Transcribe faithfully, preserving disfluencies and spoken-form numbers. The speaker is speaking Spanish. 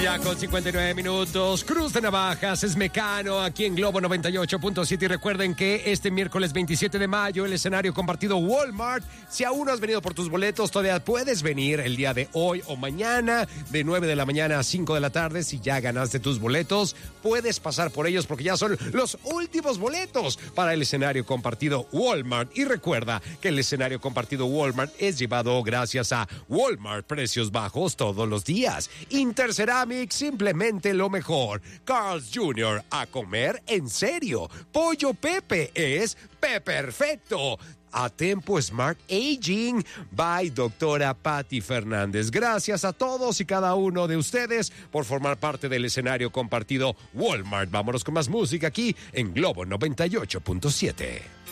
Ya con cincuenta y nueve minutos, Cruz de Navajas es Mecano aquí en Globo noventa y ocho punto siete. Y recuerden que este miércoles veintisiete de mayo el escenario compartido Walmart. Si aún no has venido por tus boletos, todavía puedes venir el día de hoy o mañana de nueve de la mañana a cinco de la tarde. Si ya ganaste tus boletos, puedes pasar por ellos porque ya son los últimos boletos para el escenario compartido Walmart. Y recuerda que el escenario compartido Walmart es llevado gracias a Walmart, precios bajos todos los días. Interceramic, simplemente lo mejor. Carl's junior, a comer en serio. Pollo Pepe es Peperfecto. A Tempo Smart Aging by doctora Patti Fernández. Gracias a todos y cada uno de ustedes por formar parte del escenario compartido Walmart. Vámonos con más música aquí en Globo noventa y ocho punto siete.